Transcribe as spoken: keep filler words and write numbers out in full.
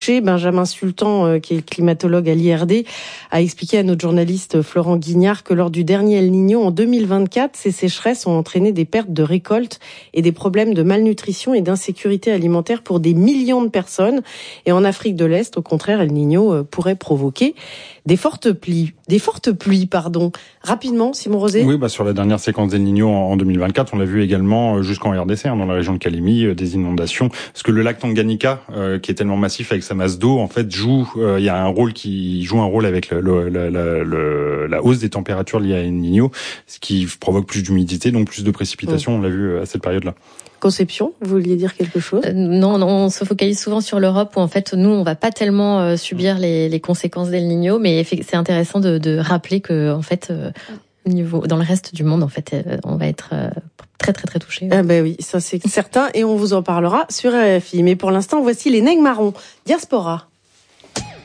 Benjamin Sultan, qui est climatologue à l'I R D, a expliqué à notre journaliste Florent Guignard que lors du dernier El Niño en deux mille vingt-quatre, ces sécheresses ont entraîné des pertes de récoltes et des problèmes de malnutrition et d'insécurité alimentaire pour des millions de personnes. Et en Afrique de l'Est, au contraire, El Niño pourrait provoquer des fortes pluies. Des fortes pluies, pardon. Rapidement, Simon Rosé. Oui, bah sur la dernière séquence d'El Niño en deux mille vingt-quatre, on l'a vu également jusqu'en R D C, hein, dans la région de Kalemi, des inondations. Parce que le lac Tanganyika, euh, qui est tellement massif avec sa masse d'eau, en fait, joue. Il euh, y a un rôle qui joue un rôle avec le, le, le, le, la hausse des températures liées à El Niño, ce qui provoque plus d'humidité, donc plus de précipitations. Mmh. On l'a vu à cette période-là. Conception, vous vouliez dire quelque chose ? euh, Non, non, on se focalise souvent sur l'Europe où en fait nous on va pas tellement euh, subir les, les conséquences d'El Niño, mais c'est intéressant de, de rappeler que en fait euh, niveau dans le reste du monde en fait euh, on va être euh, très très très touché. Ah ben oui, ça c'est certain et on vous en parlera sur R F I. Mais pour l'instant, voici les Nègres Marrons, Diaspora.